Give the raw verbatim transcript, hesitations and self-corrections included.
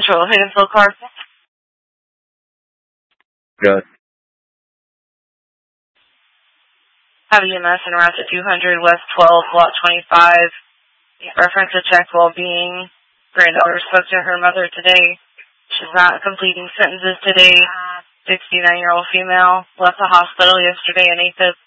Control, hit and fill car. Good. Have E M S and route to two hundred West twelve, Lot twenty-five. Reference to check well-being. Granddaughter spoke to her mother today. She's not completing sentences today. sixty-nine-year-old female left the hospital yesterday in AFib.